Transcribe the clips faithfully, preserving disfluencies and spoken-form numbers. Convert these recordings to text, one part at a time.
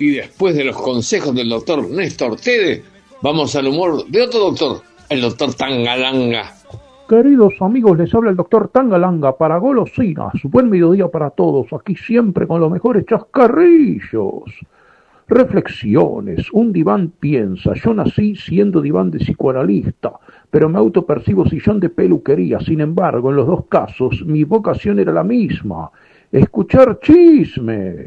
Y después de los consejos del doctor Néstor Tede, vamos al humor de otro doctor, el doctor Tangalanga. Queridos amigos, les habla el doctor Tangalanga para Golosinas. Buen mediodía para todos, aquí siempre con los mejores chascarrillos. Reflexiones, un diván piensa, yo nací siendo diván de psicoanalista, pero me autopercibo sillón de peluquería. Sin embargo, en los dos casos, mi vocación era la misma, escuchar chismes.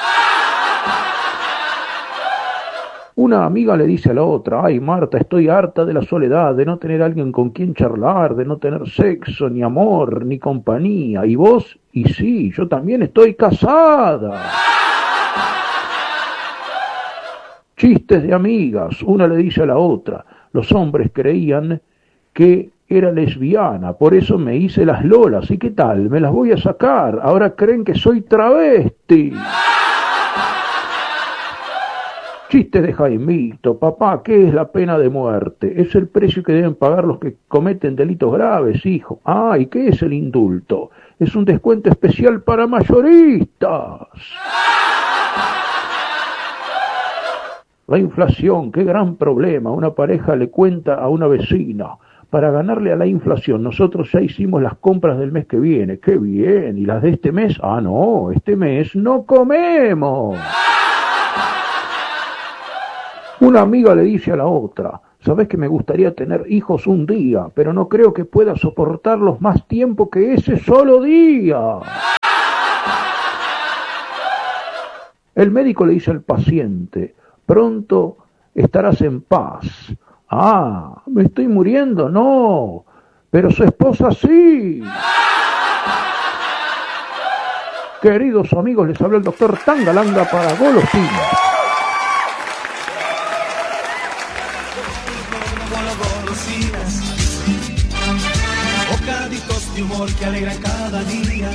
Una amiga le dice a la otra: ay Marta, estoy harta de la soledad, de no tener alguien con quien charlar, de no tener sexo, ni amor, ni compañía. ¿Y vos? Y sí, yo también estoy casada. Chistes de amigas, una le dice a la otra: los hombres creían que era lesbiana, por eso me hice las lolas, ¿y qué tal? Me las voy a sacar, ahora creen que soy travesti. Chistes de Jaimito: papá, ¿qué es la pena de muerte? Es el precio que deben pagar los que cometen delitos graves, hijo. Ah, ¿y qué es el indulto? Es un descuento especial para mayoristas. La inflación, qué gran problema. Una pareja le cuenta a una vecina: para ganarle a la inflación, nosotros ya hicimos las compras del mes que viene. ¡Qué bien! ¿Y las de este mes? Ah, no, este mes no comemos. Una amiga le dice a la otra: sabes que me gustaría tener hijos un día, pero no creo que pueda soportarlos más tiempo que ese solo día. El médico le dice al paciente: pronto estarás en paz. Ah, ¿me estoy muriendo? No, pero su esposa sí. Queridos amigos, les habló el doctor Tangalanga para Golosinas. Bocaditos de humor que alegran cada día.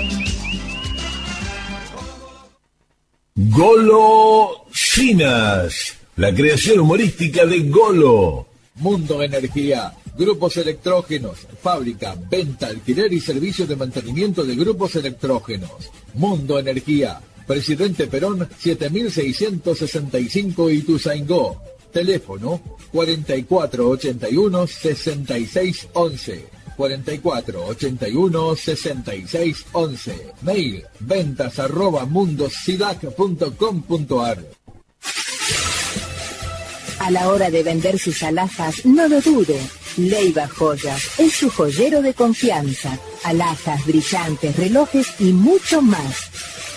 Golosinas, la creación humorística de Golo. Mundo Energía, grupos electrógenos, fábrica, venta, alquiler y servicio de mantenimiento de grupos electrógenos. Mundo Energía, Presidente Perón siete mil seiscientos sesenta y cinco Ituzaingó. Teléfono cuarenta y cuatro ochenta y uno sesenta y seis once. cuarenta y cuatro ochenta y uno sesenta y seis once. Mail ventas arroba mundosidac punto com punto ar. A la hora de vender sus alhajas, no lo dude. Leiva Joyas es su joyero de confianza. Alhajas, brillantes, relojes y mucho más.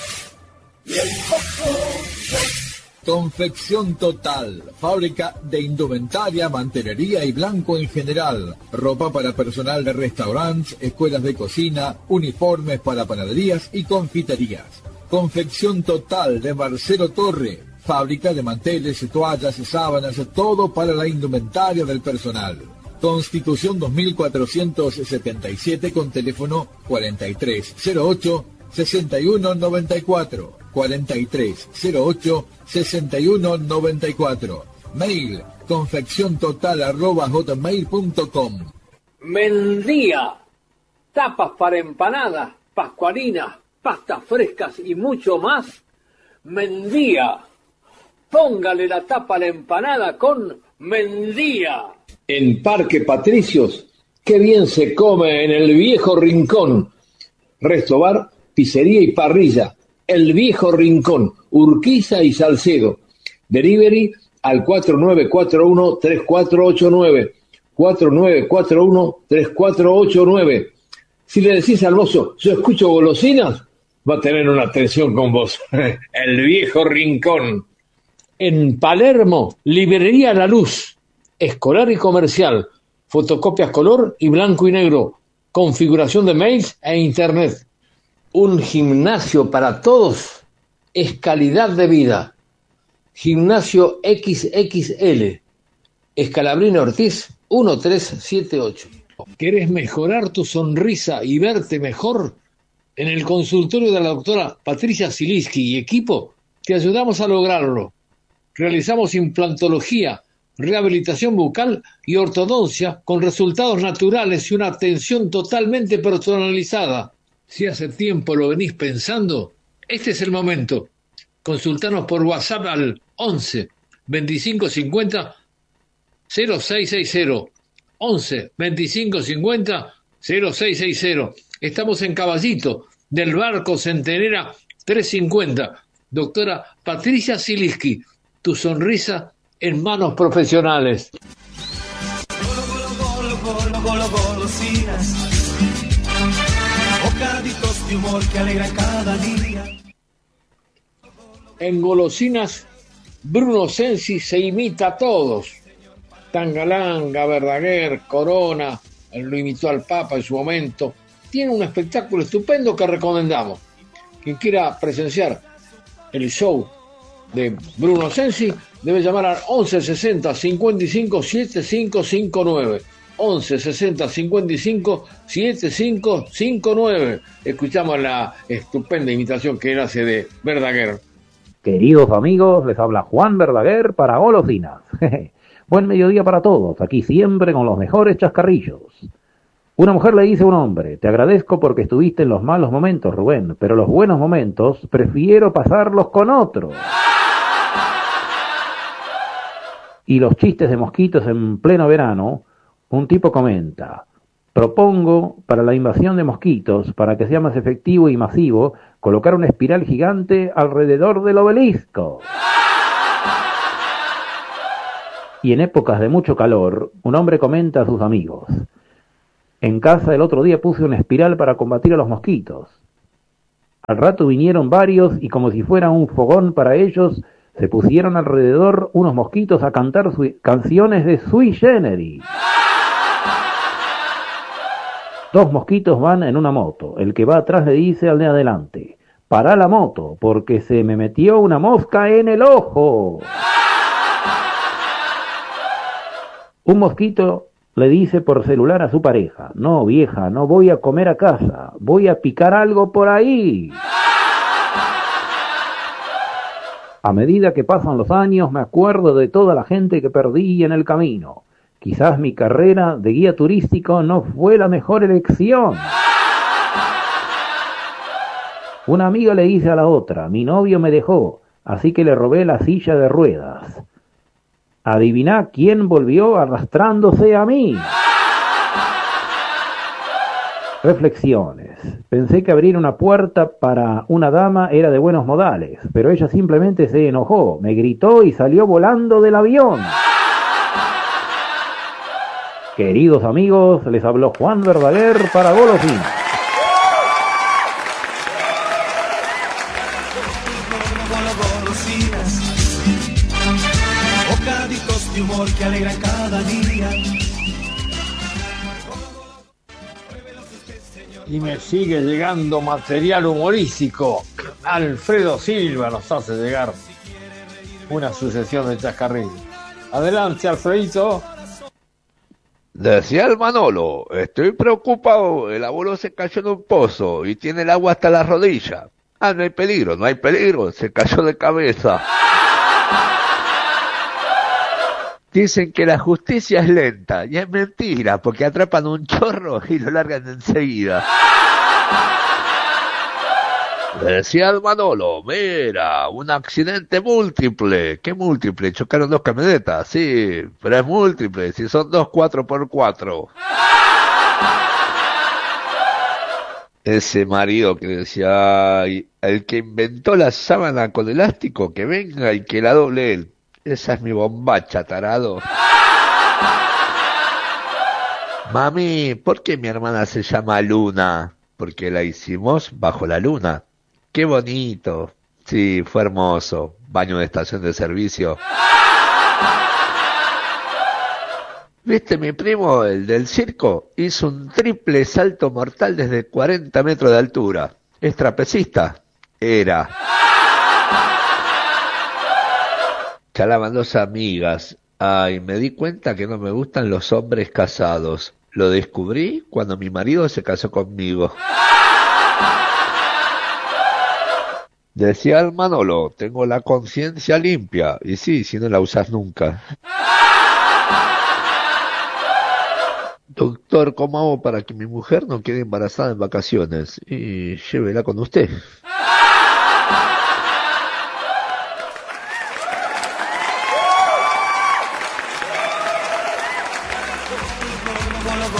Confección Total, fábrica de indumentaria, mantelería y blanco en general, ropa para personal de restaurantes, escuelas de cocina, uniformes para panaderías y confiterías. Confección Total de Marcelo Torre, fábrica de manteles, toallas, sábanas, todo para la indumentaria del personal. Constitución dos mil cuatrocientos setenta y siete con teléfono cuarenta y tres cero ocho sesenta y uno noventa y cuatro. cuarenta y tres cero ocho sesenta y uno noventa y cuatro. Mail confecciontotal arroba hotmail punto com. Mendía, tapas para empanadas, pascualinas, pastas frescas y mucho más. Mendía, póngale la tapa a la empanada con Mendía. En Parque Patricios, qué bien se come en el Viejo Rincón. Resto bar, pizzería y parrilla. El Viejo Rincón, Urquiza y Salcedo. Delivery al cuatro nueve cuatro uno tres cuatro ocho nueve. cuatro nueve cuatro uno tres cuatro ocho nueve. Si le decís al mozo: yo escucho golosinas, va a tener una atención con vos. El Viejo Rincón. En Palermo, Librería La Luz, escolar y comercial, fotocopias color y blanco y negro, configuración de mails e internet. Un gimnasio para todos es calidad de vida. Gimnasio equis equis ele, Escalabrino Ortiz uno tres siete ocho. ¿Querés mejorar tu sonrisa y verte mejor? En el consultorio de la doctora Patricia Ziliski y equipo te ayudamos a lograrlo. Realizamos implantología, rehabilitación bucal y ortodoncia con resultados naturales y una atención totalmente personalizada. Si hace tiempo lo venís pensando, este es el momento. Consultanos por WhatsApp al once veinticinco cincuenta cero seis sesenta. once veinticinco cincuenta cero seis sesenta. Estamos en Caballito, del Barco Centenera trescientos cincuenta. Doctora Patricia Ziliski, tu sonrisa en manos profesionales. Golo, golo, golo, golo, golo, golosinas. Bocaditos de humor que alegran cada día. En golosinas, Bruno Sensi se imita a todos. Tangalanga, Verdaguer, Corona, lo imitó al Papa en su momento. Tiene un espectáculo estupendo que recomendamos. Quien quiera presenciar el show de Bruno Sensi debe llamar al once sesenta cincuenta y cinco setenta y cinco cincuenta y nueve. once sesenta cincuenta y cinco setenta y cinco cincuenta y nueve. Escuchamos la estupenda imitación que él hace de Verdaguer. Queridos amigos, les habla Juan Verdaguer para Golosinas. Buen mediodía para todos, aquí siempre con los mejores chascarrillos. Una mujer le dice a un hombre: te agradezco porque estuviste en los malos momentos, Rubén, pero los buenos momentos prefiero pasarlos con otro. Y los chistes de mosquitos en pleno verano, un tipo comenta: propongo para la invasión de mosquitos, para que sea más efectivo y masivo, colocar una espiral gigante alrededor del obelisco. Y en épocas de mucho calor, un hombre comenta a sus amigos: en casa el otro día puse una espiral para combatir a los mosquitos. Al rato vinieron varios y como si fuera un fogón para ellos, se pusieron alrededor unos mosquitos a cantar su- canciones de Sui Generis. Dos mosquitos van en una moto. El que va atrás le dice al de adelante: para la moto, porque se me metió una mosca en el ojo. Un mosquito le dice por celular a su pareja: no, vieja, no voy a comer a casa, voy a picar algo por ahí. A medida que pasan los años me acuerdo de toda la gente que perdí en el camino. Quizás mi carrera de guía turístico no fue la mejor elección. Una amiga le dice a la otra: mi novio me dejó, así que le robé la silla de ruedas. Adivina quién volvió arrastrándose a mí. Reflexiones. Pensé que abrir una puerta para una dama era de buenos modales, pero ella simplemente se enojó, me gritó y salió volando del avión. Queridos amigos, les habló Juan Verdaguer para Golosinas. Bocaditos de humor que alegran cada día. Y me sigue llegando material humorístico. Alfredo Silva nos hace llegar una sucesión de chascarrillos. Adelante, Alfredito. Decía el Manolo: estoy preocupado, el abuelo se cayó en un pozo y tiene el agua hasta la rodilla. Ah, no hay peligro, no hay peligro, se cayó de cabeza. Dicen que la justicia es lenta, y es mentira, porque atrapan un chorro y lo largan enseguida. Decía el Manolo: mira, un accidente múltiple. ¿Qué múltiple? Chocaron dos camionetas, sí, pero es múltiple, si son dos cuatro por cuatro. Ese marido que decía: ay, el que inventó la sábana con elástico, que venga y que la doble él. Esa es mi bombacha, tarado. Mami, ¿por qué mi hermana se llama Luna? Porque la hicimos bajo la luna. ¡Qué bonito! Sí, fue hermoso. Baño de estación de servicio. ¿Viste mi primo, el del circo? Hizo un triple salto mortal desde cuarenta metros de altura. ¿Es trapecista? Era. Chalaban dos amigas. Ay, me di cuenta que no me gustan los hombres casados. Lo descubrí cuando mi marido se casó conmigo. Decía el Manolo: tengo la conciencia limpia. Y sí, si no la usas nunca. Doctor, ¿cómo hago para que mi mujer no quede embarazada en vacaciones? Y llévela con usted.